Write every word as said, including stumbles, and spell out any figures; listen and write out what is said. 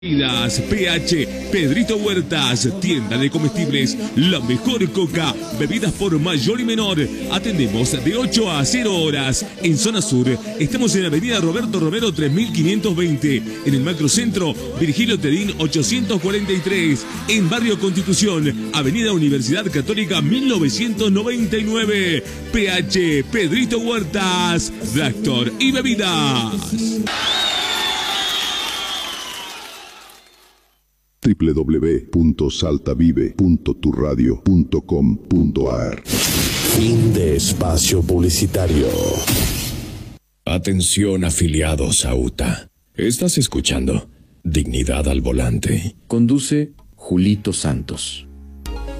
Bebidas P H, Pedrito Huertas, tienda de comestibles, la mejor coca, bebidas por mayor y menor. Atendemos de ocho a cero horas. En zona sur, estamos en avenida Roberto Romero tres mil quinientos veinte. En el macrocentro, Virgilio Tedín ochocientos cuarenta y tres. En barrio Constitución, avenida Universidad Católica mil novecientos noventa y nueve. P H, Pedrito Huertas, Tractor y bebidas. doble u doble u doble u punto saltavive punto tu radio punto com punto a r. Fin de espacio publicitario. Atención, afiliados a U T A. ¿Estás escuchando? Dignidad al volante. Conduce Julito Santos.